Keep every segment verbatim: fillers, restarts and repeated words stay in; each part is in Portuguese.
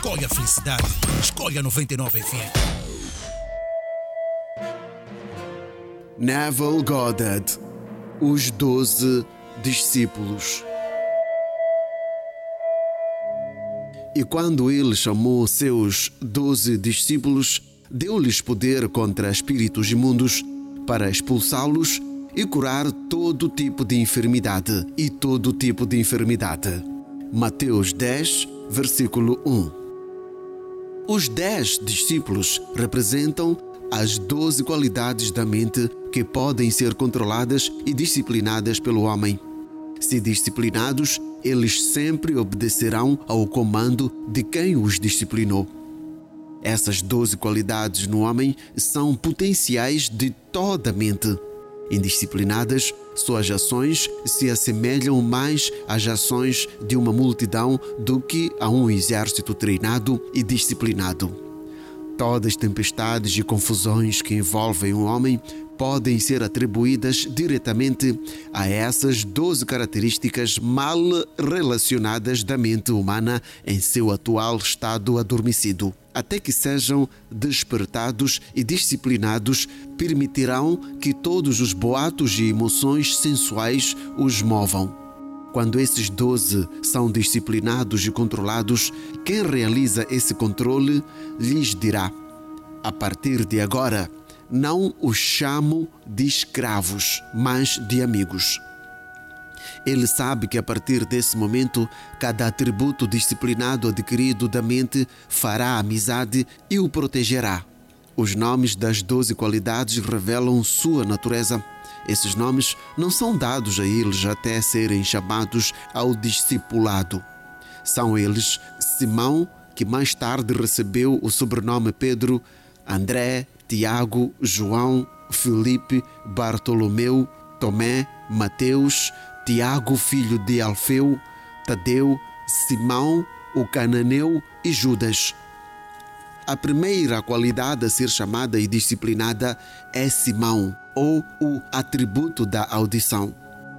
Escolhe a felicidade. Escolhe a noventa e nove F M. Neville Goddard, os doze discípulos. E quando ele chamou seus doze discípulos, deu-lhes poder contra espíritos imundos para expulsá-los e curar todo tipo de enfermidade e todo tipo de enfermidade. Mateus dez, versículo um. Os dez discípulos representam as doze qualidades da mente que podem ser controladas e disciplinadas pelo homem. Se disciplinados, eles sempre obedecerão ao comando de quem os disciplinou. Essas doze qualidades no homem são potenciais de toda a mente. Indisciplinadas, suas ações se assemelham mais às ações de uma multidão do que a um exército treinado e disciplinado. Todas as tempestades e confusões que envolvem um homem podem ser atribuídas diretamente a essas doze características mal relacionadas da mente humana em seu atual estado adormecido. Até que sejam despertados e disciplinados, permitirão que todos os boatos e emoções sensuais os movam. Quando esses doze são disciplinados e controlados, quem realiza esse controle lhes dirá: a partir de agora, não os chamo de escravos, mas de amigos. Ele sabe que a partir desse momento, cada atributo disciplinado adquirido da mente fará amizade e o protegerá. Os nomes das doze qualidades revelam sua natureza. Esses nomes não são dados a eles até serem chamados ao discipulado. São eles Simão, que mais tarde recebeu o sobrenome Pedro, André, Tiago, João, Filipe, Bartolomeu, Tomé, Mateus, Tiago, filho de Alfeu, Tadeu, Simão, o cananeu e Judas. A primeira qualidade a ser chamada e disciplinada é Simão, ou o atributo da audição.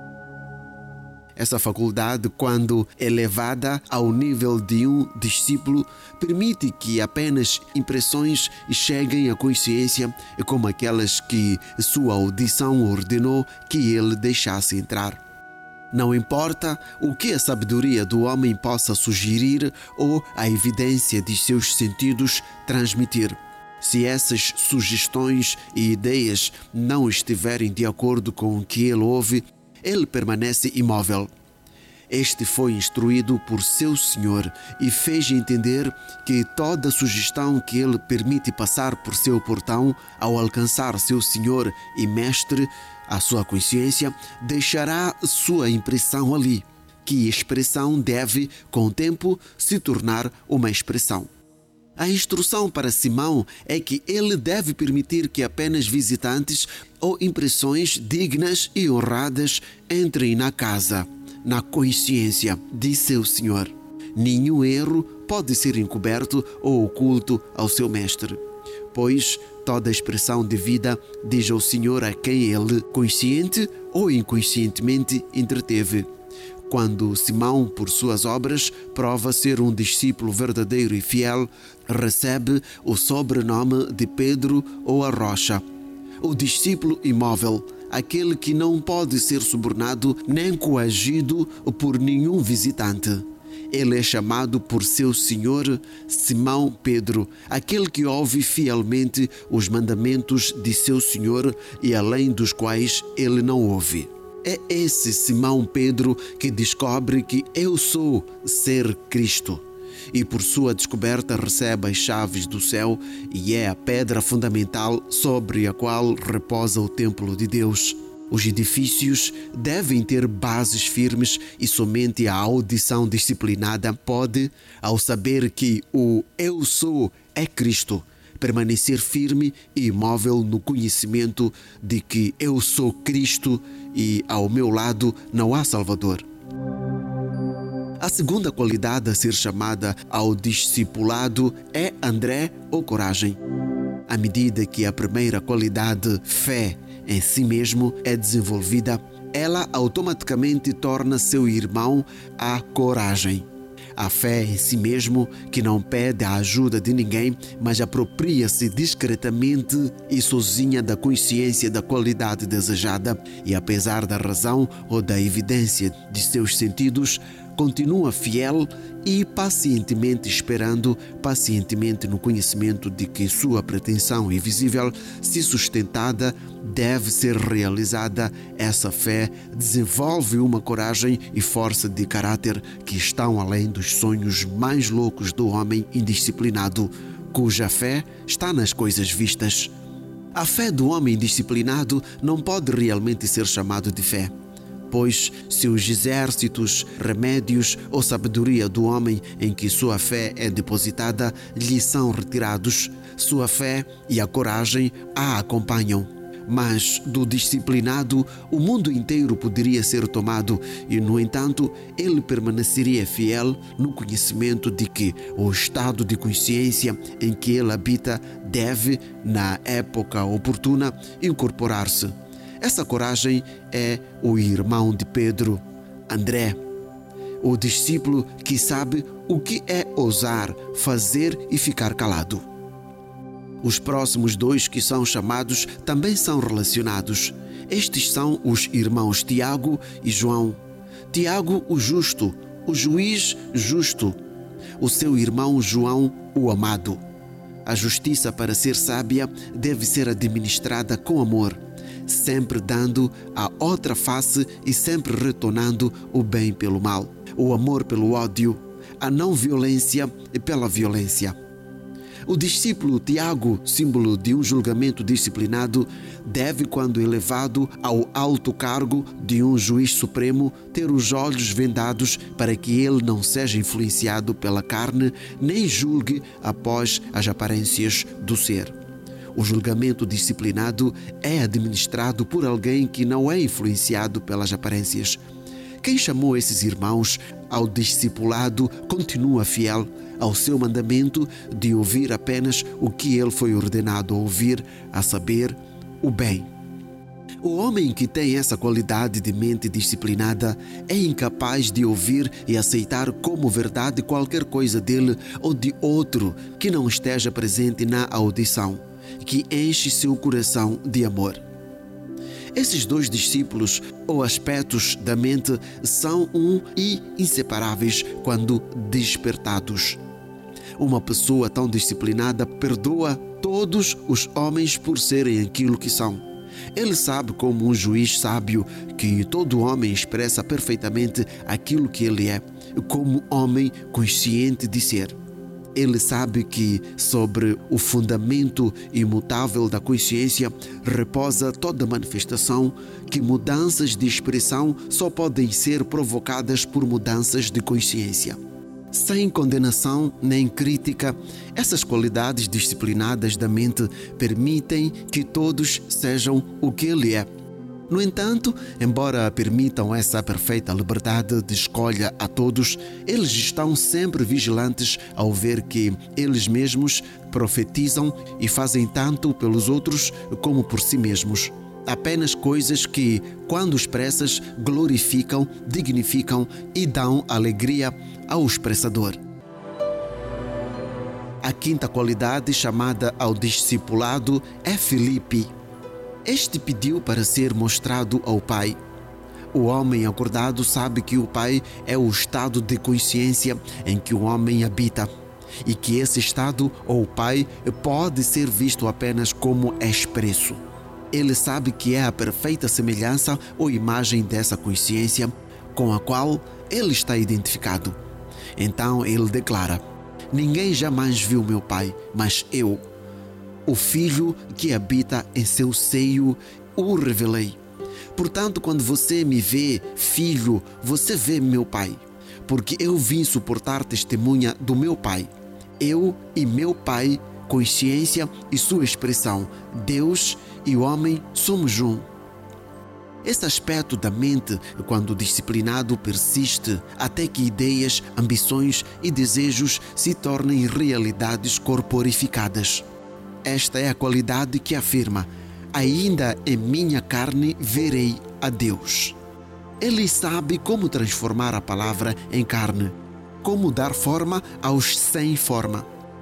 Essa faculdade, quando elevada ao nível de um discípulo, permite que apenas impressões cheguem à consciência, como aquelas que sua audição ordenou que ele deixasse entrar. Não importa o que a sabedoria do homem possa sugerir ou a evidência de seus sentidos transmitir. Se essas sugestões e ideias não estiverem de acordo com o que ele ouve, ele permanece imóvel. Este foi instruído por seu senhor e fez entender que toda sugestão que ele permite passar por seu portão, ao alcançar seu senhor e mestre, a sua consciência, deixará sua impressão ali, que expressão deve, com o tempo, se tornar uma expressão. A instrução para Simão é que ele deve permitir que apenas visitantes ou impressões dignas e honradas entrem na casa, na consciência de seu senhor. Nenhum erro pode ser encoberto ou oculto ao seu mestre, pois toda expressão de vida diz ao Senhor a quem ele, consciente ou inconscientemente, entreteve. Quando Simão, por suas obras, prova ser um discípulo verdadeiro e fiel, recebe o sobrenome de Pedro ou a Rocha. O discípulo imóvel, aquele que não pode ser subornado nem coagido por nenhum visitante. Ele é chamado por seu senhor Simão Pedro, aquele que ouve fielmente os mandamentos de seu senhor e além dos quais ele não ouve. É esse Simão Pedro que descobre que eu sou ser Cristo e por sua descoberta recebe as chaves do céu e é a pedra fundamental sobre a qual reposa o templo de Deus. Os edifícios devem ter bases firmes e somente a audição disciplinada pode, ao saber que o eu sou é Cristo, permanecer firme e imóvel no conhecimento de que eu sou Cristo e ao meu lado não há Salvador. A segunda qualidade a ser chamada ao discipulado é André ou coragem. À medida que a primeira qualidade, fé em si mesmo, é desenvolvida, ela automaticamente torna seu irmão a coragem. A fé em si mesmo, que não pede a ajuda de ninguém, mas apropria-se discretamente e sozinha da consciência da qualidade desejada e, apesar da razão ou da evidência de seus sentidos, continua fiel e pacientemente esperando, pacientemente no conhecimento de que sua pretensão invisível, se sustentada, deve ser realizada. Essa fé desenvolve uma coragem e força de caráter que estão além dos sonhos mais loucos do homem indisciplinado, cuja fé está nas coisas vistas. A fé do homem indisciplinado não pode realmente ser chamado de fé, pois se os exércitos, remédios ou sabedoria do homem em que sua fé é depositada lhe são retirados, sua fé e a coragem a acompanham. Mas do disciplinado o mundo inteiro poderia ser tomado e, no entanto, ele permaneceria fiel no conhecimento de que o estado de consciência em que ele habita deve, na época oportuna, incorporar-se. Essa coragem é o irmão de Pedro, André, o discípulo que sabe o que é ousar, fazer e ficar calado. Os próximos dois que são chamados também são relacionados. Estes são os irmãos Tiago e João. Tiago, o justo, o juiz justo. O seu irmão João, o amado. A justiça, para ser sábia, deve ser administrada com amor, sempre dando a outra face e sempre retornando o bem pelo mal, o amor pelo ódio, a não violência pela violência. O discípulo Tiago, símbolo de um julgamento disciplinado, deve, quando elevado ao alto cargo de um juiz supremo, ter os olhos vendados para que ele não seja influenciado pela carne, nem julgue após as aparências do ser. O julgamento disciplinado é administrado por alguém que não é influenciado pelas aparências. Quem chamou esses irmãos ao discipulado continua fiel ao seu mandamento de ouvir apenas o que ele foi ordenado a ouvir, a saber, o bem. O homem que tem essa qualidade de mente disciplinada é incapaz de ouvir e aceitar como verdade qualquer coisa dele ou de outro que não esteja presente na audição, que enche seu coração de amor. Esses dois discípulos ou aspectos da mente são um e inseparáveis quando despertados. Uma pessoa tão disciplinada perdoa todos os homens por serem aquilo que são. Ele sabe, como um juiz sábio, que todo homem expressa perfeitamente aquilo que ele é, como homem consciente de ser. Ele sabe que sobre o fundamento imutável da consciência reposa toda manifestação, que mudanças de expressão só podem ser provocadas por mudanças de consciência. Sem condenação nem crítica, essas qualidades disciplinadas da mente permitem que todos sejam o que ele é. No entanto, embora permitam essa perfeita liberdade de escolha a todos, eles estão sempre vigilantes ao ver que eles mesmos profetizam e fazem tanto pelos outros como por si mesmos. Apenas coisas que, quando expressas, glorificam, dignificam e dão alegria ao expressador. A quinta qualidade chamada ao discipulado é Filipe. Este pediu para ser mostrado ao Pai. O homem acordado sabe que o Pai é o estado de consciência em que o homem habita e que esse estado, ou Pai, pode ser visto apenas como expresso. Ele sabe que é a perfeita semelhança ou imagem dessa consciência com a qual ele está identificado. Então ele declara: ninguém jamais viu meu Pai, mas eu, o Filho que habita em seu seio, o revelei. Portanto, quando você me vê, filho, você vê meu Pai, porque eu vim suportar testemunha do meu Pai. Eu e meu Pai, consciência e sua expressão, Deus e o homem, somos um. Esse aspecto da mente, quando disciplinado, persiste até que ideias, ambições e desejos se tornem realidades corporificadas. Esta é a qualidade que afirma: ainda em minha carne verei a Deus. Ele sabe como transformar a palavra em carne, como dar forma aos sem forma.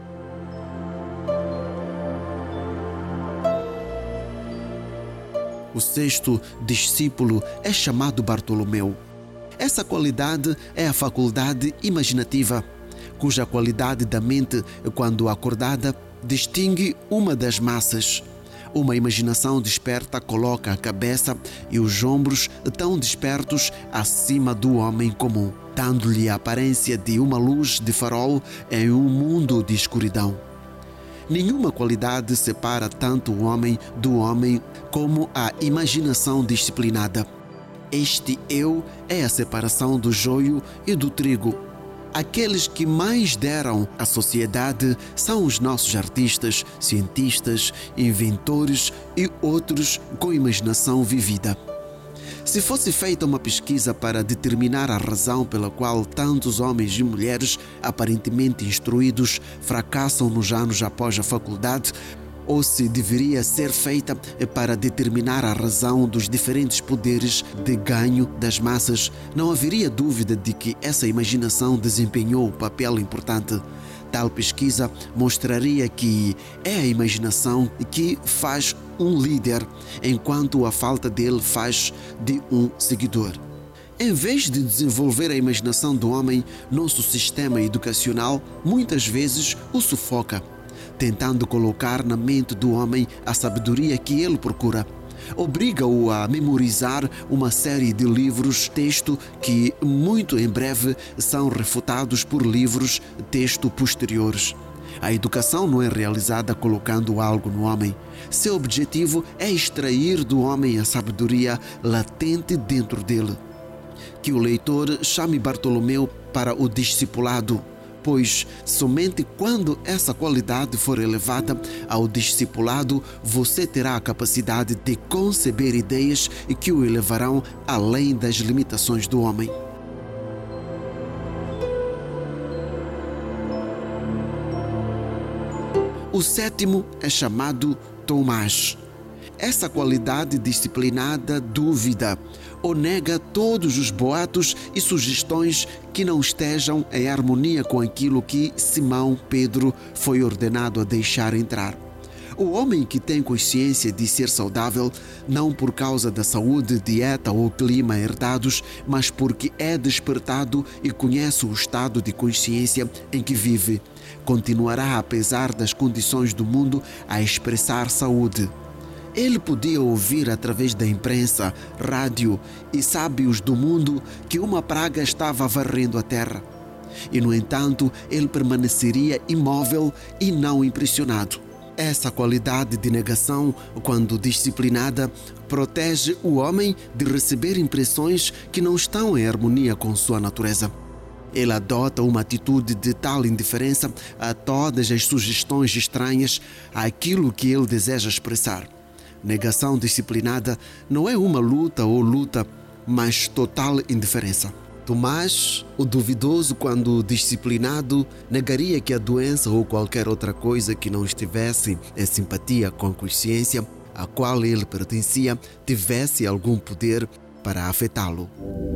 O sexto discípulo é chamado Bartolomeu. Essa qualidade é a faculdade imaginativa, cuja qualidade da mente, quando acordada, distingue uma das massas. Uma imaginação desperta coloca a cabeça e os ombros tão despertos acima do homem comum, dando-lhe a aparência de uma luz de farol em um mundo de escuridão. Nenhuma qualidade separa tanto o homem do homem como a imaginação disciplinada. Este eu é a separação do joio e do trigo. Aqueles que mais deram à sociedade são os nossos artistas, cientistas, inventores e outros com imaginação vivida. Se fosse feita uma pesquisa para determinar a razão pela qual tantos homens e mulheres aparentemente instruídos fracassam nos anos após a faculdade, ou se deveria ser feita para determinar a razão dos diferentes poderes de ganho das massas, não haveria dúvida de que essa imaginação desempenhou um papel importante. Tal pesquisa mostraria que é a imaginação que faz um líder, enquanto a falta dele faz de um seguidor. Em vez de desenvolver a imaginação do homem, nosso sistema educacional muitas vezes o sufoca, tentando colocar na mente do homem a sabedoria que ele procura. Obriga-o a memorizar uma série de livros-texto que, muito em breve, são refutados por livros-texto posteriores. A educação não é realizada colocando algo no homem. Seu objetivo é extrair do homem a sabedoria latente dentro dele. Que o leitor chame Bartolomeu para o discipulado, pois somente quando essa qualidade for elevada ao discipulado, você terá a capacidade de conceber ideias que o elevarão além das limitações do homem. O sétimo é chamado Tomás. Essa qualidade disciplinada duvida ou nega todos os boatos e sugestões que não estejam em harmonia com aquilo que Simão Pedro foi ordenado a deixar entrar. O homem que tem consciência de ser saudável, não por causa da saúde, dieta ou clima herdados, mas porque é despertado e conhece o estado de consciência em que vive, continuará, apesar das condições do mundo, a expressar saúde. Ele podia ouvir através da imprensa, rádio e sábios do mundo que uma praga estava varrendo a terra. E, no entanto, ele permaneceria imóvel e não impressionado. Essa qualidade de negação, quando disciplinada, protege o homem de receber impressões que não estão em harmonia com sua natureza. Ele adota uma atitude de tal indiferença a todas as sugestões estranhas àquilo que ele deseja expressar. Negação disciplinada não é uma luta ou luta, mas total indiferença. Tomás, o duvidoso, quando disciplinado, negaria que a doença ou qualquer outra coisa que não estivesse em simpatia com a consciência a qual ele pertencia tivesse algum poder para afetá-lo.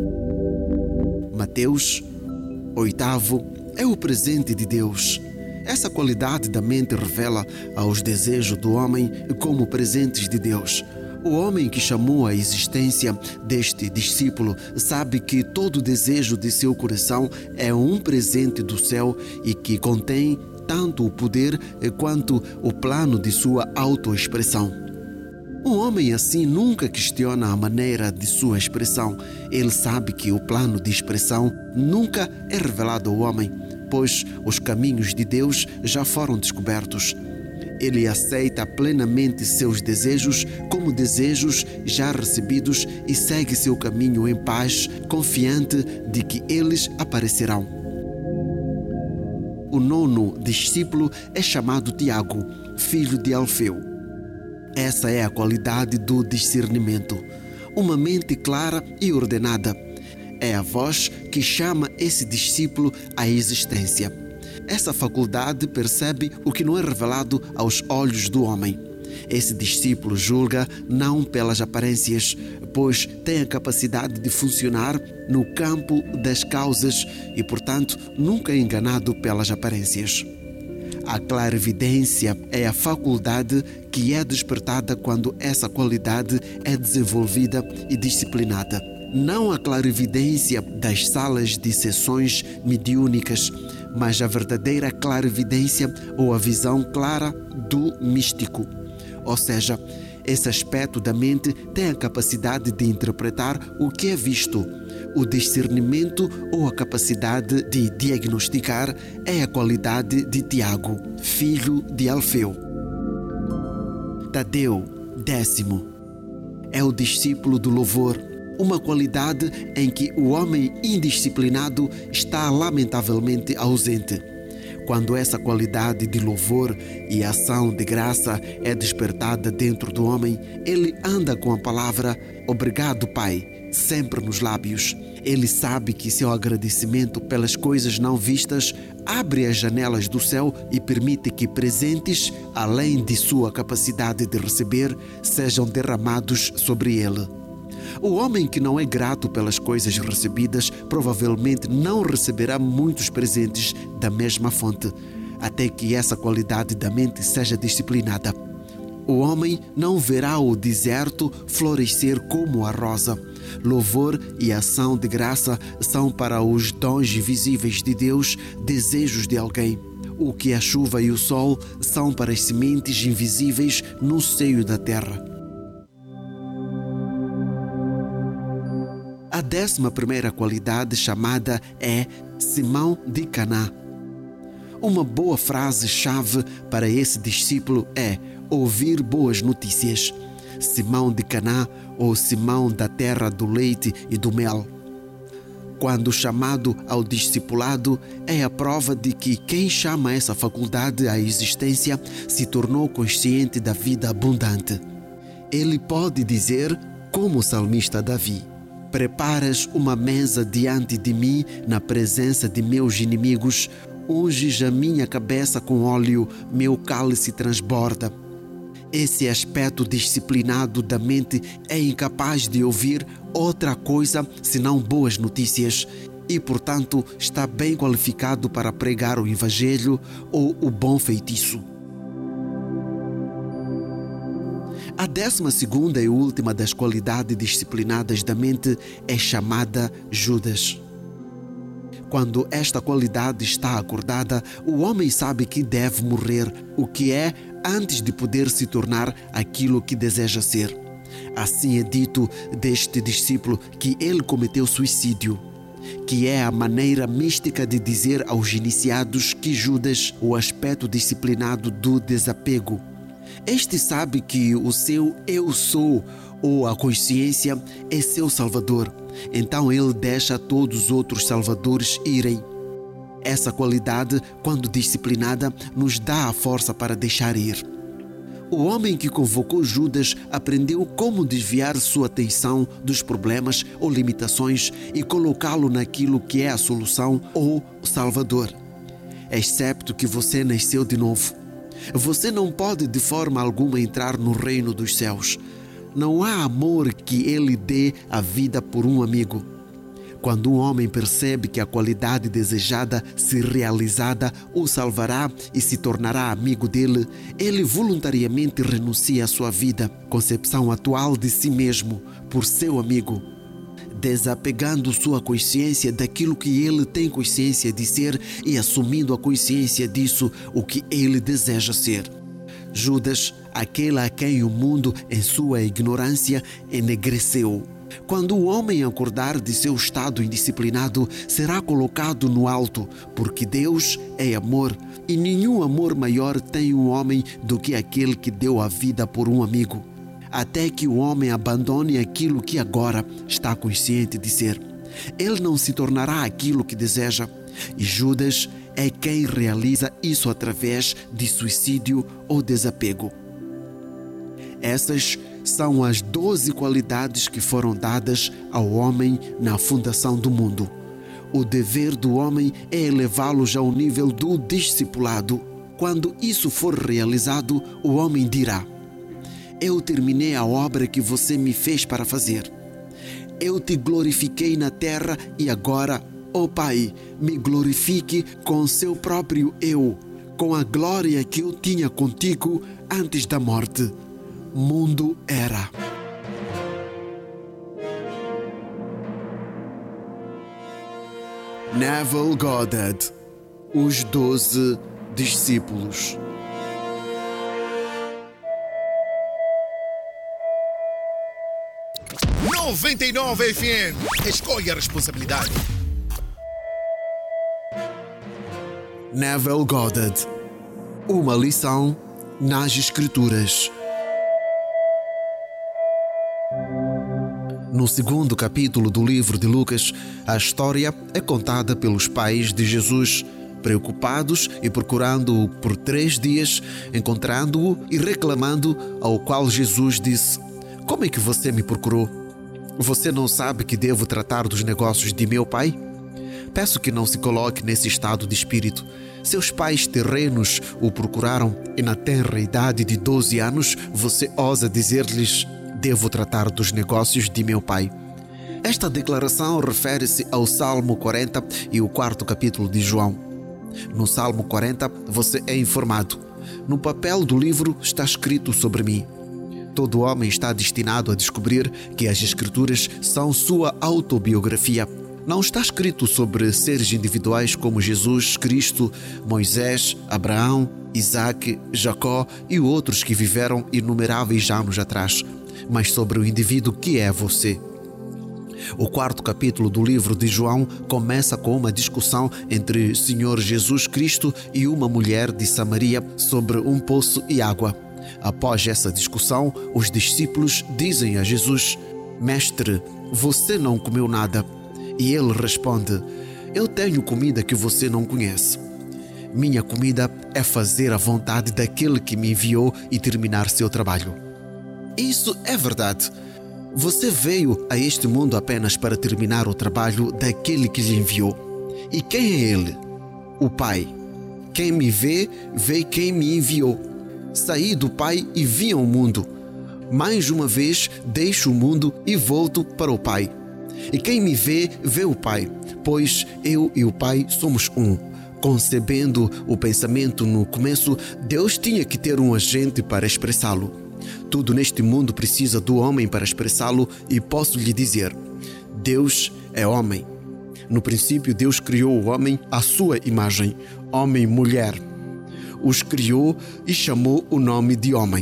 Mateus, oitavo, é o presente de Deus. Essa qualidade da mente revela aos desejos do homem como presentes de Deus. O homem que chamou a existência deste discípulo sabe que todo desejo de seu coração é um presente do céu e que contém tanto o poder quanto o plano de sua autoexpressão. Um homem assim nunca questiona a maneira de sua expressão. Ele sabe que o plano de expressão nunca é revelado ao homem, pois os caminhos de Deus já foram descobertos. Ele aceita plenamente seus desejos como desejos já recebidos e segue seu caminho em paz, confiante de que eles aparecerão. O nono discípulo é chamado Tiago, filho de Alfeu. Essa é a qualidade do discernimento, uma mente clara e ordenada. É a voz que chama esse discípulo à existência. Essa faculdade percebe o que não é revelado aos olhos do homem. Esse discípulo julga não pelas aparências, pois tem a capacidade de funcionar no campo das causas e, portanto, nunca é enganado pelas aparências. A clarividência é a faculdade que é despertada quando essa qualidade é desenvolvida e disciplinada. Não a clarividência das salas de sessões mediúnicas, mas a verdadeira clarividência ou a visão clara do místico. Ou seja, esse aspecto da mente tem a capacidade de interpretar o que é visto. O discernimento ou a capacidade de diagnosticar é a qualidade de Tiago, filho de Alfeu. Tadeu, décimo, é o discípulo do louvor, uma qualidade em que o homem indisciplinado está lamentavelmente ausente. Quando essa qualidade de louvor e ação de graça é despertada dentro do homem, ele anda com a palavra "Obrigado, Pai", sempre nos lábios. Ele sabe que seu agradecimento pelas coisas não vistas abre as janelas do céu e permite que presentes, além de sua capacidade de receber, sejam derramados sobre ele. O homem que não é grato pelas coisas recebidas provavelmente não receberá muitos presentes da mesma fonte, até que essa qualidade da mente seja disciplinada. O homem não verá o deserto florescer como a rosa. Louvor e ação de graça são para os dons visíveis de Deus desejos de alguém. O que a chuva e o sol são para as sementes invisíveis no seio da terra. A décima primeira qualidade chamada é Simão de Caná. Uma boa frase-chave para esse discípulo é ouvir boas notícias. Simão de Caná, ou Simão da terra do leite e do mel. Quando chamado ao discipulado, é a prova de que quem chama essa faculdade à existência se tornou consciente da vida abundante. Ele pode dizer, como o salmista Davi: "Preparas uma mesa diante de mim na presença de meus inimigos, unges a minha cabeça com óleo, meu cálice transborda." Esse aspecto disciplinado da mente é incapaz de ouvir outra coisa senão boas notícias e, portanto, está bem qualificado para pregar o evangelho ou o bom feitiço. A décima segunda e última das qualidades disciplinadas da mente é chamada Judas. Quando esta qualidade está acordada, o homem sabe que deve morrer, o que é, antes de poder se tornar aquilo que deseja ser. Assim é dito deste discípulo que ele cometeu suicídio, que é a maneira mística de dizer aos iniciados que Judas, o aspecto disciplinado do desapego. Este sabe que o seu eu sou, ou a consciência, é seu salvador. Então ele deixa todos os outros salvadores irem. Essa qualidade, quando disciplinada, nos dá a força para deixar ir. O homem que convocou Judas aprendeu como desviar sua atenção dos problemas ou limitações e colocá-lo naquilo que é a solução ou o Salvador. Excepto que você nasceu de novo. Você não pode de forma alguma entrar no reino dos céus. Não há amor que ele dê a vida por um amigo. Quando um homem percebe que a qualidade desejada, se realizada, o salvará e se tornará amigo dele, ele voluntariamente renuncia à sua vida, concepção atual de si mesmo, por seu amigo, desapegando sua consciência daquilo que ele tem consciência de ser e assumindo a consciência disso, o que ele deseja ser. Judas, aquele a quem o mundo, em sua ignorância, enegreceu. Quando o homem acordar de seu estado indisciplinado, será colocado no alto, porque Deus é amor, e nenhum amor maior tem um homem do que aquele que deu a vida por um amigo, até que o homem abandone aquilo que agora está consciente de ser. Ele não se tornará aquilo que deseja, e Judas é quem realiza isso através de suicídio ou desapego. Essas são as doze qualidades que foram dadas ao homem na fundação do mundo. O dever do homem é elevá-los ao nível do discipulado. Quando isso for realizado, o homem dirá: Eu terminei a obra que você me fez para fazer. Eu te glorifiquei na terra e agora, ó Pai, me glorifique com seu próprio eu, com a glória que eu tinha contigo antes da morte. Mundo era. Neville Goddard, Os Doze Discípulos. noventa e nove F M. Escolha a responsabilidade. Neville Goddard, Uma lição nas Escrituras. No segundo capítulo do livro de Lucas, a história é contada pelos pais de Jesus, preocupados e procurando-o por três dias, encontrando-o e reclamando, ao qual Jesus disse: Como é que você me procurou? Você não sabe que devo tratar dos negócios de meu pai? Peço que não se coloque nesse estado de espírito. Seus pais terrenos o procuraram e na tenra idade de doze anos você ousa dizer-lhes: devo tratar dos negócios de meu pai. Esta declaração refere-se ao Salmo quarenta e o quarto capítulo de João. No Salmo quarenta você é informado: no papel do livro está escrito sobre mim. Todo homem está destinado a descobrir que as Escrituras são sua autobiografia. Não está escrito sobre seres individuais como Jesus, Cristo, Moisés, Abraão, Isaac, Jacó e outros que viveram inumeráveis anos atrás, mas sobre o indivíduo que é você. O quarto capítulo do livro de João começa com uma discussão entre Senhor Jesus Cristo e uma mulher de Samaria sobre um poço e água. Após essa discussão, os discípulos dizem a Jesus: Mestre, você não comeu nada. E ele responde: Eu tenho comida que você não conhece. Minha comida é fazer a vontade daquele que me enviou e terminar seu trabalho. Isso é verdade. Você veio a este mundo apenas para terminar o trabalho daquele que lhe enviou. E quem é ele? O Pai. Quem me vê, vê quem me enviou. Saí do Pai e vim ao mundo. Mais uma vez deixo o mundo e volto para o Pai. E quem me vê, vê o Pai, pois eu e o Pai somos um. Concebendo o pensamento no começo, Deus tinha que ter um agente para expressá-lo. Tudo neste mundo precisa do homem para expressá-lo e posso lhe dizer: Deus é homem. No princípio, Deus criou o homem à sua imagem, homem e mulher. Os criou e chamou o nome de homem.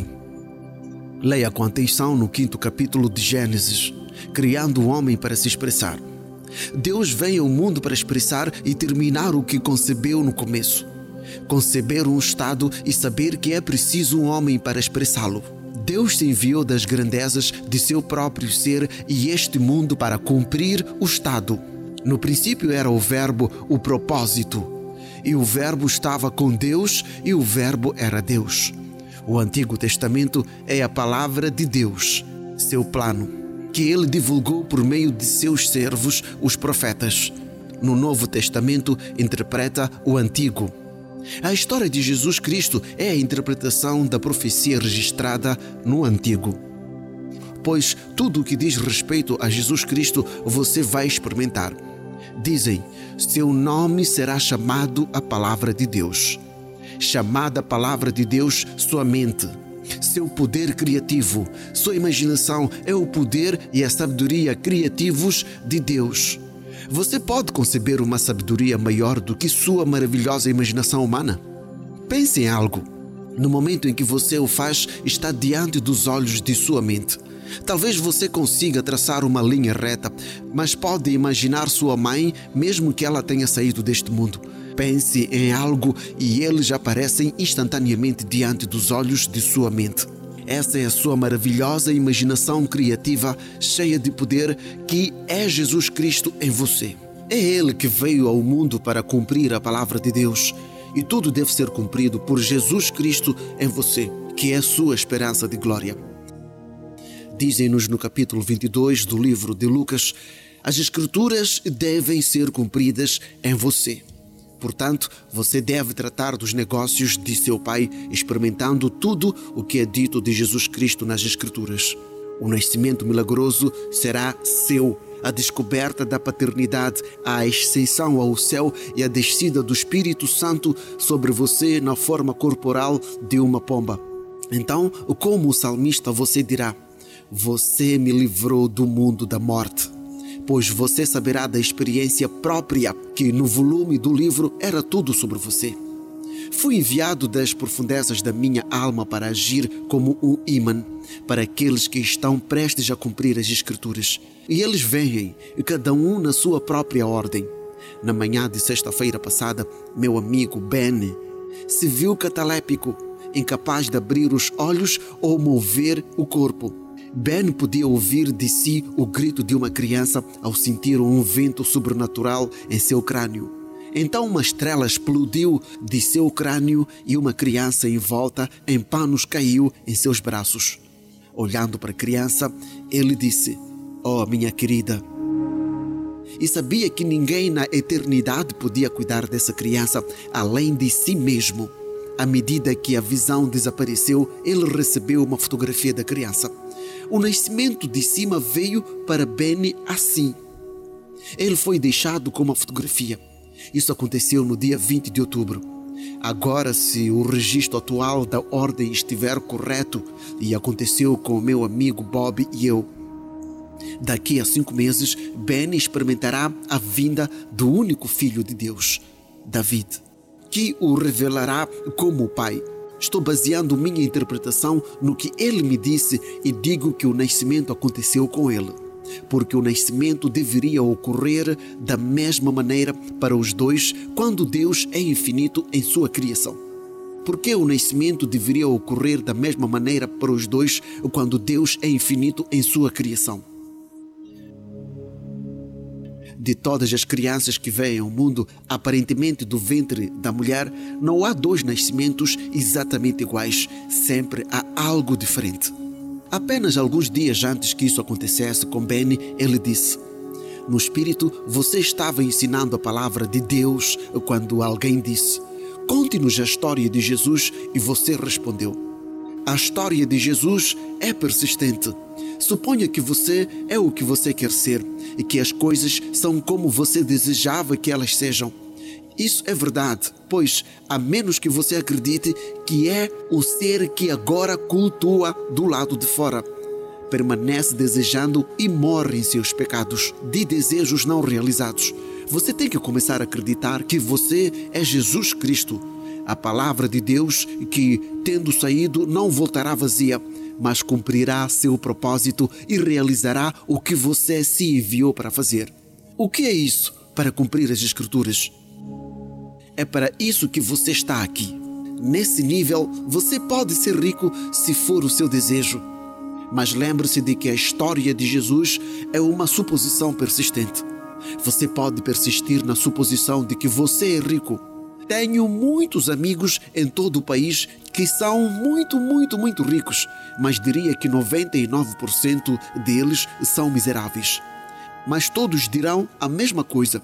Leia com atenção no quinto capítulo de Gênesis, criando o homem para se expressar. Deus veio ao mundo para expressar e terminar o que concebeu no começo. Conceber um estado e saber que é preciso um homem para expressá-lo. Deus se enviou das grandezas de seu próprio ser e este mundo para cumprir o estado. No princípio era o Verbo, o propósito. E o Verbo estava com Deus e o Verbo era Deus. O Antigo Testamento é a palavra de Deus, seu plano, que ele divulgou por meio de seus servos, os profetas. No Novo Testamento, interpreta o Antigo. A história de Jesus Cristo é a interpretação da profecia registrada no Antigo. Pois tudo o que diz respeito a Jesus Cristo você vai experimentar. Dizem: seu nome será chamado a Palavra de Deus. Chamada a Palavra de Deus sua mente, seu poder criativo, sua imaginação é o poder e a sabedoria criativos de Deus. Você pode conceber uma sabedoria maior do que sua maravilhosa imaginação humana? Pense em algo. No momento em que você o faz, está diante dos olhos de sua mente. Talvez você consiga traçar uma linha reta, mas pode imaginar sua mãe, mesmo que ela tenha saído deste mundo. Pense em algo e eles aparecem instantaneamente diante dos olhos de sua mente. Essa é a sua maravilhosa imaginação criativa, cheia de poder, que é Jesus Cristo em você. É Ele que veio ao mundo para cumprir a palavra de Deus. E tudo deve ser cumprido por Jesus Cristo em você, que é a sua esperança de glória. Dizem-nos no capítulo vinte e dois do livro de Lucas: as Escrituras devem ser cumpridas em você. Portanto, você deve tratar dos negócios de seu pai, experimentando tudo o que é dito de Jesus Cristo nas Escrituras. O nascimento milagroso será seu. A descoberta da paternidade, a ascensão ao céu e a descida do Espírito Santo sobre você na forma corporal de uma pomba. Então, como o salmista, você dirá: você me livrou do mundo da morte. Pois você saberá da experiência própria que no volume do livro era tudo sobre você. Fui enviado das profundezas da minha alma para agir como um ímã para aqueles que estão prestes a cumprir as Escrituras. E eles vêm, cada um na sua própria ordem. Na manhã de sexta-feira passada, meu amigo Ben se viu catalépico, incapaz de abrir os olhos ou mover o corpo. Ben podia ouvir de si o grito de uma criança ao sentir um vento sobrenatural em seu crânio. Então uma estrela explodiu de seu crânio e uma criança envolta em panos caiu em seus braços. Olhando para a criança, ele disse: "Oh, minha querida." E sabia que ninguém na eternidade podia cuidar dessa criança além de si mesmo. À medida que a visão desapareceu, ele recebeu uma fotografia da criança. O nascimento de cima veio para Ben assim. Ele foi deixado com uma fotografia. Isso aconteceu no dia vinte de outubro. Agora, se o registro atual da ordem estiver correto, e aconteceu com o meu amigo Bob e eu, daqui a cinco meses, Ben experimentará a vinda do único Filho de Deus, David, que o revelará como o Pai. Estou baseando minha interpretação no que ele me disse e digo que o nascimento aconteceu com ele, porque o nascimento deveria ocorrer da mesma maneira para os dois quando Deus é infinito em sua criação. Porque o nascimento deveria ocorrer da mesma maneira para os dois quando Deus é infinito em sua criação. De todas as crianças que vêm ao mundo, aparentemente do ventre da mulher, não há dois nascimentos exatamente iguais. Sempre há algo diferente. Apenas alguns dias antes que isso acontecesse com Ben, ele disse: "No espírito, você estava ensinando a palavra de Deus quando alguém disse: 'Conte-nos a história de Jesus', e você respondeu: 'A história de Jesus é persistente. Suponha que você é o que você quer ser e que as coisas são como você desejava que elas sejam. Isso é verdade, pois, a menos que você acredite que é o ser que agora cultua do lado de fora, permanece desejando e morre em seus pecados de desejos não realizados. Você tem que começar a acreditar que você é Jesus Cristo, a palavra de Deus que, tendo saído, não voltará vazia, mas cumprirá seu propósito e realizará o que você se enviou para fazer. O que é isso para cumprir as Escrituras? É para isso que você está aqui. Nesse nível, você pode ser rico se for o seu desejo. Mas lembre-se de que a história de Jesus é uma suposição persistente. Você pode persistir na suposição de que você é rico. Tenho muitos amigos em todo o país que são muito, muito, muito ricos, mas diria que noventa e nove por cento deles são miseráveis. Mas todos dirão a mesma coisa.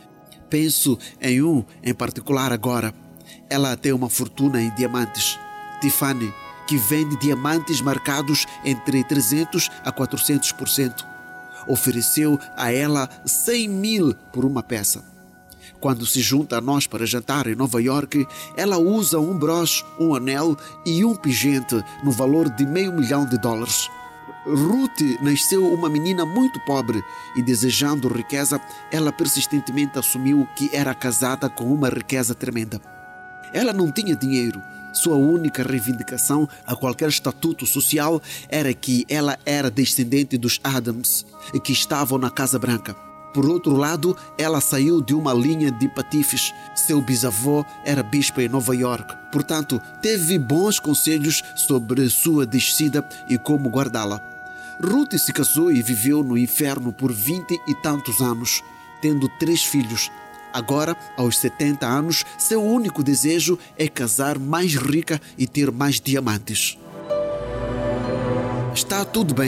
Penso em um em particular agora. Ela tem uma fortuna em diamantes. Tiffany, que vende diamantes marcados entre trezentos a quatrocentos por cento. Ofereceu a ela cem mil por uma peça. Quando se junta a nós para jantar em Nova York, ela usa um broche, um anel e um pingente no valor de meio milhão de dólares. Ruth nasceu uma menina muito pobre e, desejando riqueza, ela persistentemente assumiu que era casada com uma riqueza tremenda. Ela não tinha dinheiro. Sua única reivindicação a qualquer estatuto social era que ela era descendente dos Adams, que estavam na Casa Branca. Por outro lado, ela saiu de uma linha de patifes. Seu bisavô era bispo em Nova York. Portanto, teve bons conselhos sobre sua descida e como guardá-la. Ruth se casou e viveu no inferno por vinte e tantos anos, tendo três filhos. Agora, aos setenta anos, seu único desejo é casar mais rica e ter mais diamantes. Está tudo bem.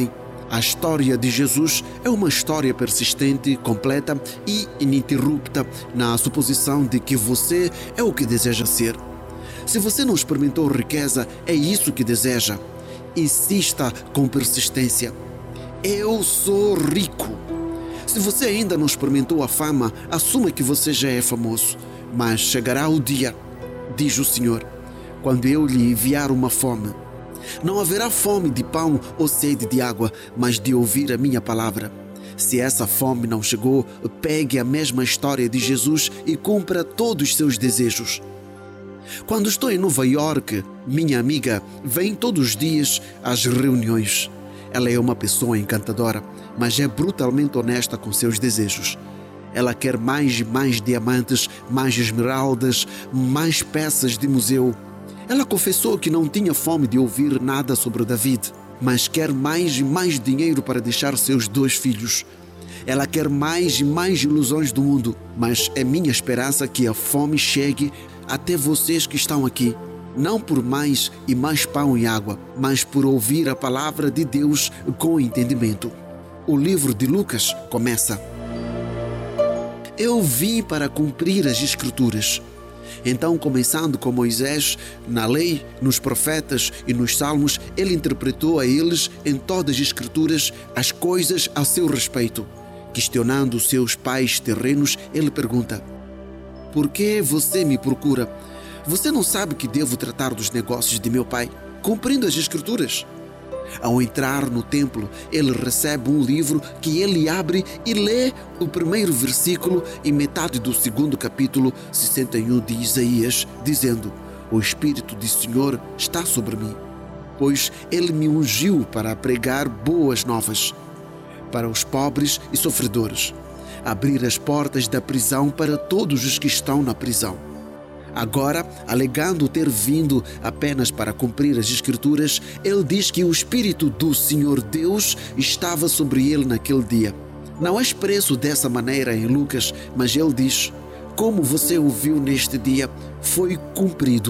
A história de Jesus é uma história persistente, completa e ininterrupta na suposição de que você é o que deseja ser. Se você não experimentou riqueza, é isso que deseja. Insista com persistência. Eu sou rico. Se você ainda não experimentou a fama, assuma que você já é famoso. Mas chegará o dia, diz o Senhor, quando eu lhe enviar uma fome. Não haverá fome de pão ou sede de água, mas de ouvir a minha palavra. Se essa fome não chegou, pegue a mesma história de Jesus e cumpra todos os seus desejos. Quando estou em Nova York, minha amiga vem todos os dias às reuniões. Ela é uma pessoa encantadora, mas é brutalmente honesta com seus desejos. Ela quer mais e mais diamantes, mais esmeraldas, mais peças de museu. Ela confessou que não tinha fome de ouvir nada sobre David, mas quer mais e mais dinheiro para deixar seus dois filhos. Ela quer mais e mais ilusões do mundo, mas é minha esperança que a fome chegue até vocês que estão aqui, não por mais e mais pão e água, mas por ouvir a palavra de Deus com entendimento. O livro de Lucas começa: Eu vim para cumprir as Escrituras. Então, começando com Moisés, na lei, nos profetas e nos salmos, ele interpretou a eles, em todas as Escrituras, as coisas a seu respeito. Questionando seus pais terrenos, ele pergunta: Por que você me procura? Você não sabe que devo tratar dos negócios de meu pai, cumprindo as Escrituras? Ao entrar no templo, ele recebe um livro que ele abre e lê o primeiro versículo e metade do segundo capítulo sessenta e um de Isaías, dizendo: O Espírito do Senhor está sobre mim, pois ele me ungiu para pregar boas novas para os pobres e sofredores, abrir as portas da prisão para todos os que estão na prisão. Agora, alegando ter vindo apenas para cumprir as Escrituras, ele diz que o Espírito do Senhor Deus estava sobre ele naquele dia. Não é expresso dessa maneira em Lucas, mas ele diz: Como você ouviu neste dia, foi cumprido.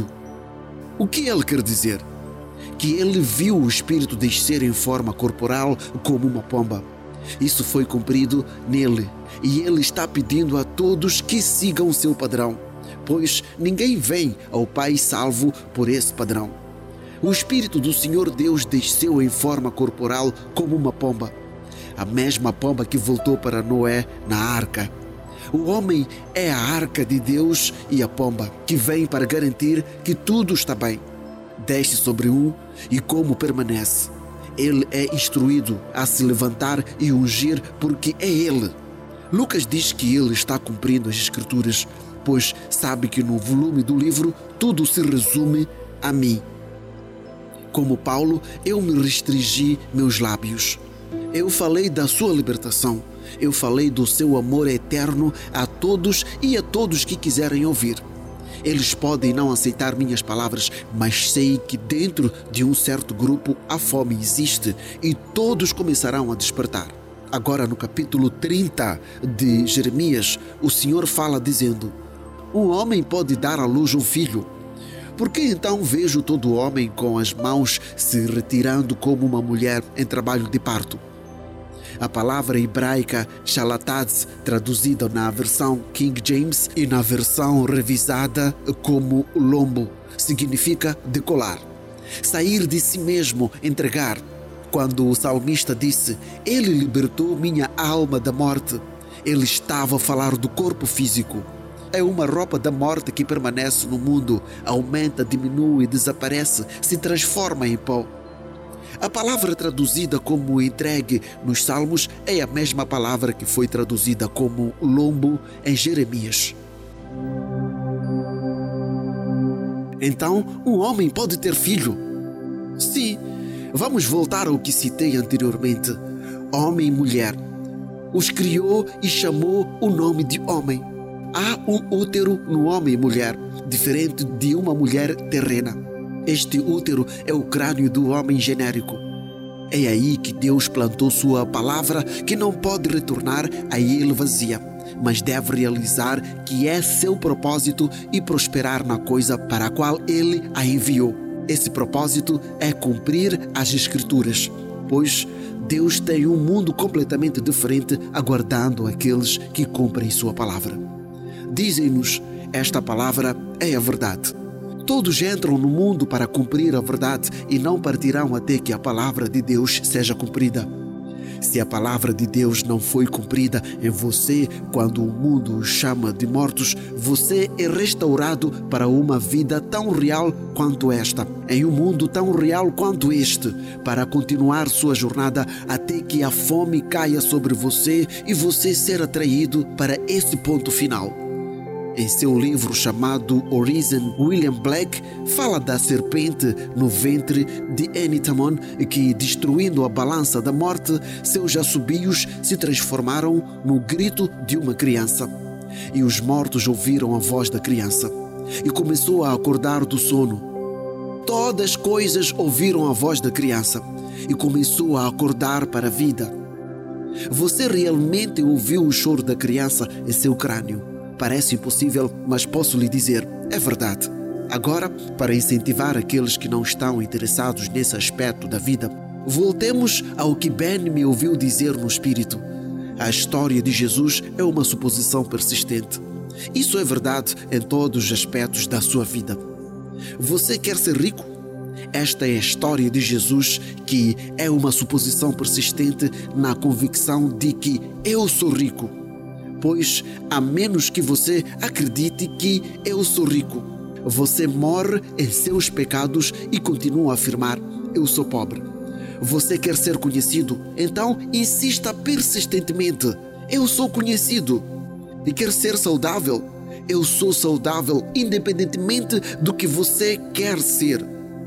O que ele quer dizer? Que ele viu o Espírito descer em forma corporal como uma pomba. Isso foi cumprido nele, e ele está pedindo a todos que sigam o seu padrão, pois ninguém vem ao Pai salvo por esse padrão. O Espírito do Senhor Deus desceu em forma corporal como uma pomba, a mesma pomba que voltou para Noé na arca. O homem é a arca de Deus e a pomba, que vem para garantir que tudo está bem. Desce sobre um e como permanece. Ele é instruído a se levantar e ungir porque é ele. Lucas diz que ele está cumprindo as Escrituras, pois sabe que no volume do livro tudo se resume a mim. Como Paulo, eu me restringi meus lábios. Eu falei da sua libertação. Eu falei do seu amor eterno a todos e a todos que quiserem ouvir. Eles podem não aceitar minhas palavras, mas sei que dentro de um certo grupo a fome existe e todos começarão a despertar. Agora no capítulo trinta de Jeremias, o Senhor fala dizendo: Um homem pode dar à luz um filho. Por que então vejo todo homem com as mãos se retirando como uma mulher em trabalho de parto? A palavra hebraica shalataz, traduzida na versão King James e na versão revisada como lombo, significa decolar, sair de si mesmo, entregar. Quando o salmista disse: Ele libertou minha alma da morte, ele estava a falar do corpo físico. É uma roupa da morte que permanece no mundo, aumenta, diminui, desaparece, se transforma em pó. A palavra traduzida como entregue nos Salmos é a mesma palavra que foi traduzida como lombo em Jeremias. Então, um homem pode ter filho? Sim, vamos voltar ao que citei anteriormente. Homem e mulher. Os criou e chamou o nome de homem. Há um útero no homem e mulher, diferente de uma mulher terrena. Este útero é o crânio do homem genérico. É aí que Deus plantou sua palavra, que não pode retornar a ele vazia, mas deve realizar que é seu propósito e prosperar na coisa para a qual ele a enviou. Esse propósito é cumprir as Escrituras. pois Deus tem um mundo completamente diferente aguardando aqueles que cumprem sua palavra. Dizem-nos, esta palavra é a verdade. Todos entram no mundo para cumprir a verdade e não partirão até que a palavra de Deus seja cumprida. Se a palavra de Deus não foi cumprida em você quando o mundo o chama de mortos, você é restaurado para uma vida tão real quanto esta, em um mundo tão real quanto este, para continuar sua jornada até que a fome caia sobre você e você ser atraído para esse ponto final. Em seu livro chamado Horizon, William Black fala da serpente no ventre de Enitamon que, destruindo a balança da morte, seus assobios se transformaram no grito de uma criança. E os mortos ouviram a voz da criança e começou a acordar do sono. Todas as coisas ouviram a voz da criança e começou a acordar para a vida. Você realmente ouviu o choro da criança em seu crânio. Parece impossível, mas posso lhe dizer, é verdade. Agora, para incentivar aqueles que não estão interessados nesse aspecto da vida, voltemos ao que Ben me ouviu dizer no espírito. A história de Jesus é uma suposição persistente. Isso é verdade em todos os aspectos da sua vida. Você quer ser rico? Esta é a história de Jesus, que é uma suposição persistente na convicção de que eu sou rico. Pois, a menos que você acredite que eu sou rico, você morre em seus pecados e continua a afirmar, eu sou pobre. Você quer ser conhecido? Então insista persistentemente, eu sou conhecido. E quer ser saudável? Eu sou saudável, independentemente do que você quer ser.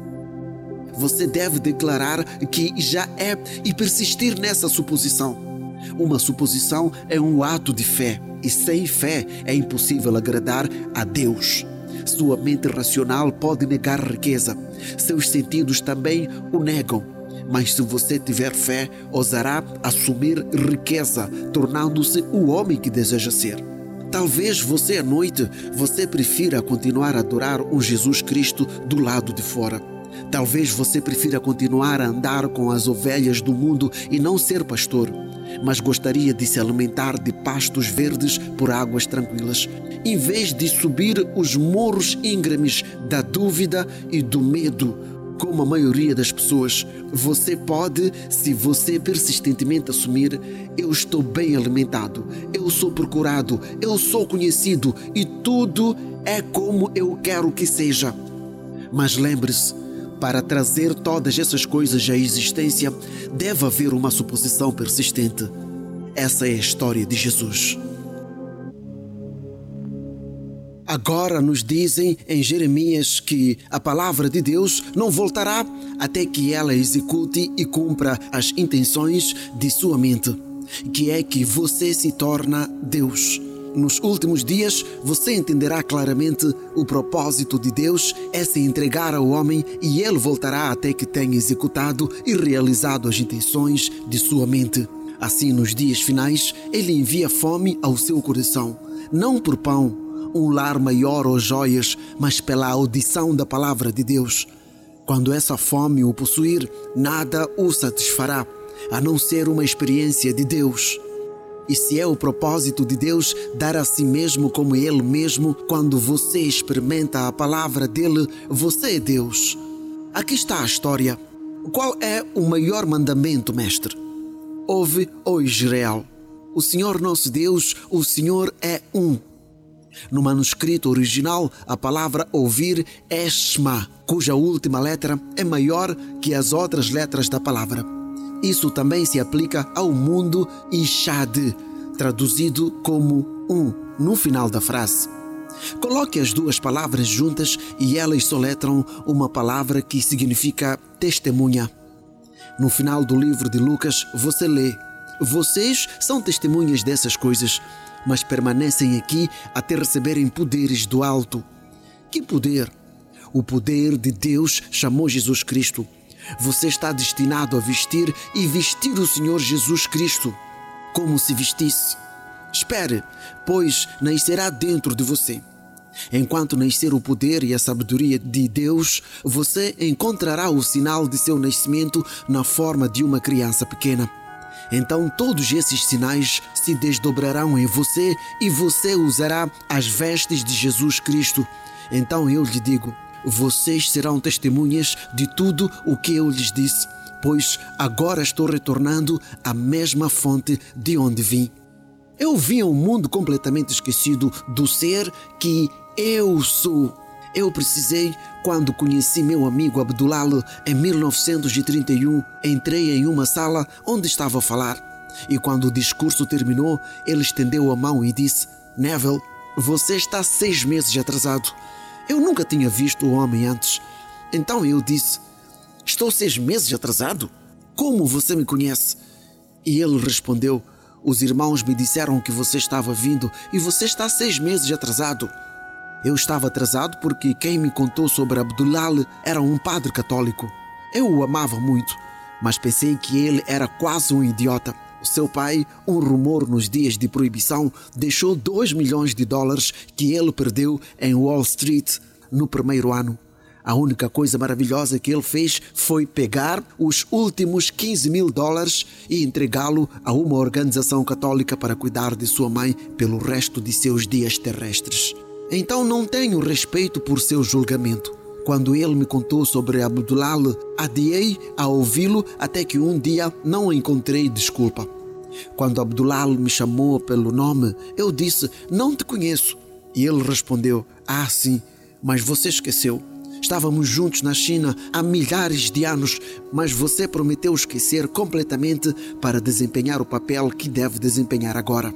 Você deve declarar que já é e persistir nessa suposição. Uma suposição é um ato de fé, e sem fé é impossível agradar a Deus. Sua mente racional pode negar riqueza, seus sentidos também o negam. Mas se você tiver fé, ousará assumir riqueza, tornando-se o homem que deseja ser. Talvez você à noite, você prefira continuar a adorar um Jesus Cristo do lado de fora. Talvez você prefira continuar a andar com as ovelhas do mundo e não ser pastor, mas gostaria de se alimentar de pastos verdes por águas tranquilas, em vez de subir os morros íngremes da dúvida e do medo, como a maioria das pessoas. Você pode, se você persistentemente assumir, eu estou bem alimentado, eu sou procurado, eu sou conhecido e tudo é como eu quero que seja. Mas lembre-se, para trazer todas essas coisas à existência, deve haver uma suposição persistente. Essa é a história de Jesus. Agora nos dizem em Jeremias que a palavra de Deus não voltará até que ela execute e cumpra as intenções de sua mente, que é que você se torna Deus. Nos últimos dias, você entenderá claramente o propósito de Deus é se entregar ao homem e ele voltará até que tenha executado e realizado as intenções de sua mente. Assim, nos dias finais, ele envia fome ao seu coração, não por pão, um lar maior ou joias, mas pela audição da palavra de Deus. Quando essa fome o possuir, nada o satisfará, a não ser uma experiência de Deus. E se é o propósito de Deus dar a si mesmo como Ele mesmo, quando você experimenta a palavra dele, você é Deus. Aqui está a história. Qual é o maior mandamento, mestre? Ouve, ó Israel, o Senhor nosso Deus, o Senhor é um. No manuscrito original, a palavra ouvir é Shema, cuja última letra é maior que as outras letras da palavra. Isso também se aplica ao mundo Ishad, traduzido como um, no final da frase. Coloque as duas palavras juntas e elas soletram uma palavra que significa testemunha. No final do livro de Lucas, você lê: vocês são testemunhas dessas coisas, mas permanecem aqui até receberem poderes do alto. Que poder? O poder de Deus chamou Jesus Cristo. Você está destinado a vestir e vestir o Senhor Jesus Cristo. Como se vestisse? Espere, pois nascerá dentro de você. Enquanto nascer o poder e a sabedoria de Deus, você encontrará o sinal de seu nascimento na forma de uma criança pequena. Então todos esses sinais se desdobrarão em você e você usará as vestes de Jesus Cristo. Então eu lhe digo, vocês serão testemunhas de tudo o que eu lhes disse, pois agora estou retornando à mesma fonte de onde vim. Eu vim ao mundo completamente esquecido do ser que eu sou. Eu precisei, quando conheci meu amigo Abdullah em mil novecentos e trinta e um, entrei em uma sala onde estava a falar. E quando o discurso terminou, ele estendeu a mão e disse: Neville, você está seis meses atrasado. Eu nunca tinha visto o homem antes. Então eu disse: estou seis meses atrasado? Como você me conhece? E ele respondeu: os irmãos me disseram que você estava vindo e você está seis meses atrasado. Eu estava atrasado porque quem me contou sobre Abdullah era um padre católico. Eu o amava muito, mas pensei que ele era quase um idiota. O seu pai, um rumor nos dias de proibição, deixou dois milhões de dólares que ele perdeu em Wall Street no primeiro ano. A única coisa maravilhosa que ele fez foi pegar os últimos quinze mil dólares e entregá-lo a uma organização católica para cuidar de sua mãe pelo resto de seus dias terrestres. Então não tenho respeito por seu julgamento. Quando ele me contou sobre Abdullah, adiei a ouvi-lo até que um dia não encontrei desculpa. Quando Abdullah me chamou pelo nome, eu disse: não te conheço. E ele respondeu: ah, sim, mas você esqueceu. Estávamos juntos na China há milhares de anos, mas você prometeu esquecer completamente para desempenhar o papel que deve desempenhar agora.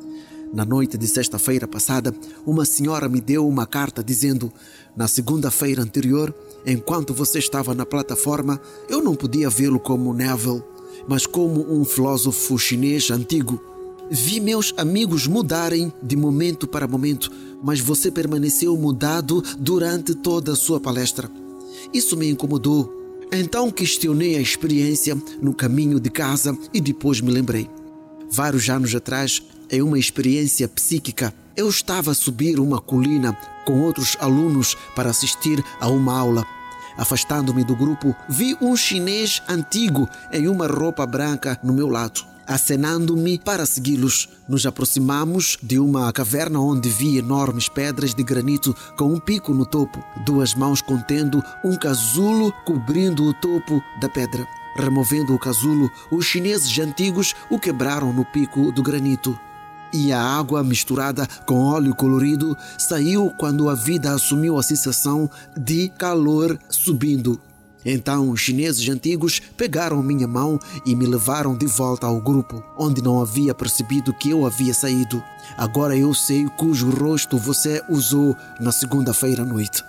Na noite de sexta-feira passada, uma senhora me deu uma carta dizendo: na segunda-feira anterior, enquanto você estava na plataforma, eu não podia vê-lo como Neville, mas como um filósofo chinês antigo. Vi meus amigos mudarem de momento para momento, mas você permaneceu mudado durante toda a sua palestra. Isso me incomodou. Então questionei a experiência no caminho de casa e depois me lembrei. Vários anos atrás, em uma experiência psíquica, eu estava a subir uma colina com outros alunos para assistir a uma aula. Afastando-me do grupo, vi um chinês antigo em uma roupa branca no meu lado, acenando-me para segui-los. Nos aproximamos de uma caverna onde vi enormes pedras de granito com um pico no topo, duas mãos contendo um casulo cobrindo o topo da pedra. Removendo o casulo, os chineses antigos o quebraram no pico do granito. E a água misturada com óleo colorido saiu quando a vida assumiu a sensação de calor subindo. Então os chineses antigos pegaram minha mão e me levaram de volta ao grupo, onde não havia percebido que eu havia saído. Agora eu sei cujo rosto você usou na segunda-feira à noite.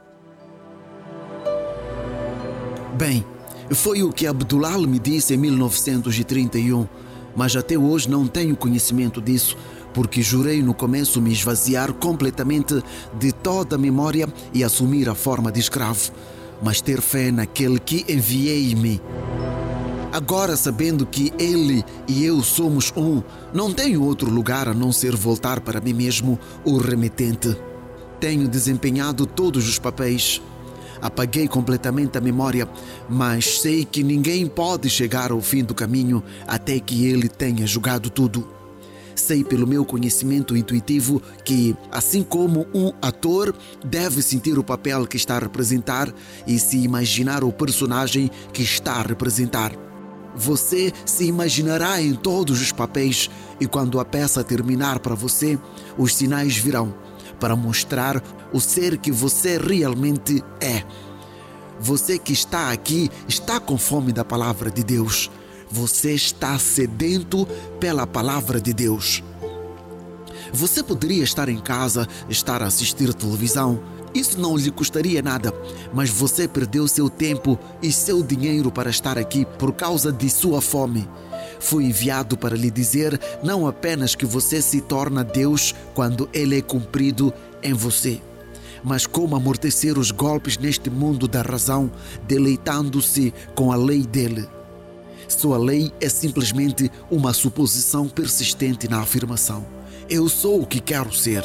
Bem, foi o que Abdullah me disse em mil novecentos e trinta e um, mas até hoje não tenho conhecimento disso, porque jurei no começo me esvaziar completamente de toda a memória e assumir a forma de escravo, mas ter fé naquele que enviei-me. Agora, sabendo que ele e eu somos um, não tenho outro lugar a não ser voltar para mim mesmo, o remetente. Tenho desempenhado todos os papéis. Apaguei completamente a memória, mas sei que ninguém pode chegar ao fim do caminho até que ele tenha jogado tudo. Sei pelo meu conhecimento intuitivo que, assim como um ator deve sentir o papel que está a representar e se imaginar o personagem que está a representar, você se imaginará em todos os papéis e quando a peça terminar para você, os sinais virão para mostrar o ser que você realmente é. Você que está aqui está com fome da palavra de Deus. Você está sedento pela palavra de Deus. Você poderia estar em casa, estar a assistir televisão. Isso não lhe custaria nada, mas você perdeu seu tempo e seu dinheiro para estar aqui por causa de sua fome. Fui enviado para lhe dizer não apenas que você se torna Deus quando Ele é cumprido em você, mas como amortecer os golpes neste mundo da razão, deleitando-se com a lei dele. Sua lei é simplesmente uma suposição persistente na afirmação: eu sou o que quero ser.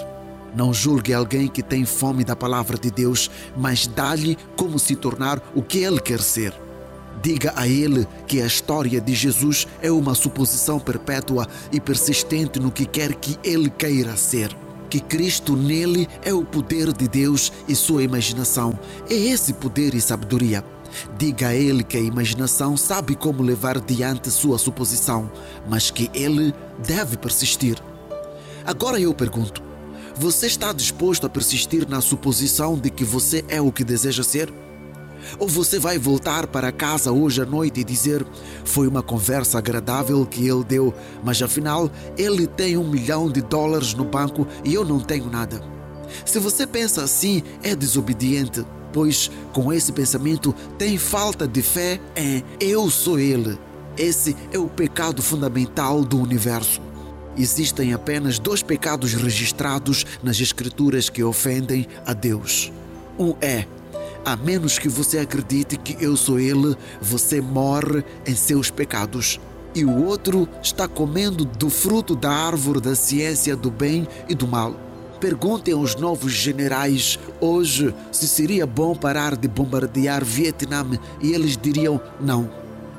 Não julgue alguém que tem fome da palavra de Deus, mas dá-lhe como se tornar o que ele quer ser. Diga a ele que a história de Jesus é uma suposição perpétua e persistente no que quer que ele queira ser. Que Cristo nele é o poder de Deus e sua imaginação. É esse poder e sabedoria. Diga a ele que a imaginação sabe como levar diante sua suposição, mas que ele deve persistir. Agora eu pergunto, você está disposto a persistir na suposição de que você é o que deseja ser? Ou você vai voltar para casa hoje à noite e dizer: foi uma conversa agradável que ele deu, mas afinal ele tem um milhão de dólares no banco e eu não tenho nada? Se você pensa assim, é desobediente, pois com esse pensamento tem falta de fé em eu sou ele. Esse é o pecado fundamental do universo. Existem apenas dois pecados registrados nas Escrituras que ofendem a Deus. Um é: a menos que você acredite que eu sou ele, você morre em seus pecados. E o outro está comendo do fruto da árvore da ciência do bem e do mal. Perguntem aos novos generais hoje se seria bom parar de bombardear Vietnã e eles diriam não.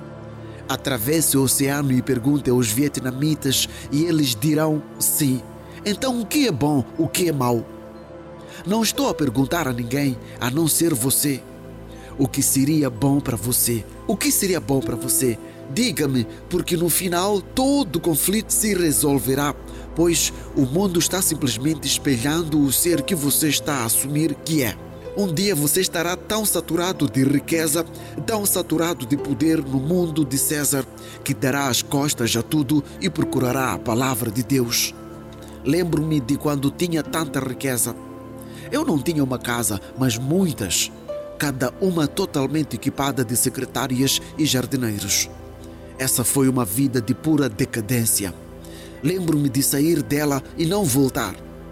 Atravesse o oceano e pergunte aos vietnamitas e eles dirão sim. Então o que é bom, o que é mau? Não estou a perguntar a ninguém, a não ser você. O que seria bom para você? O que seria bom para você? Diga-me, porque no final todo conflito se resolverá, pois o mundo está simplesmente espelhando o ser que você está a assumir que é. Um dia você estará tão saturado de riqueza, tão saturado de poder no mundo de César, que dará as costas a tudo e procurará a palavra de Deus. Lembro-me de quando tinha tanta riqueza. Eu não tinha uma casa, mas muitas, cada uma totalmente equipada de secretárias e jardineiros. Essa foi uma vida de pura decadência. Lembro-me de sair dela e não voltar.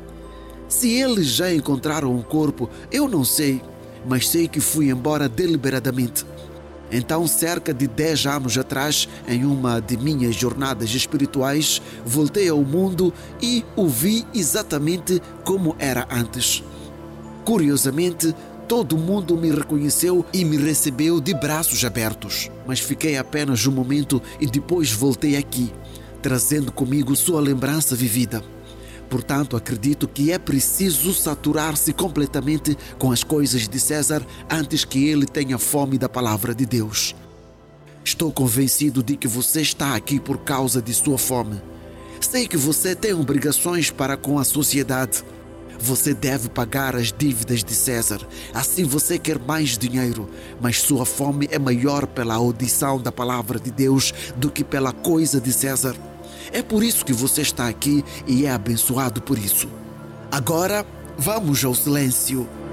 Se eles já encontraram um corpo, eu não sei, mas sei que fui embora deliberadamente. Então, cerca de dez anos atrás, em uma de minhas jornadas espirituais, voltei ao mundo e o vi exatamente como era antes. Curiosamente, todo mundo me reconheceu e me recebeu de braços abertos. Mas fiquei apenas um momento e depois voltei aqui, trazendo comigo sua lembrança vivida. Portanto, acredito que é preciso saturar-se completamente com as coisas de César antes que ele tenha fome da palavra de Deus. Estou convencido de que você está aqui por causa de sua fome. Sei que você tem obrigações para com a sociedade. Você deve pagar as dívidas de César, assim você quer mais dinheiro, mas sua fome é maior pela audição da palavra de Deus do que pela coisa de César. É por isso que você está aqui e é abençoado por isso. Agora, vamos ao silêncio.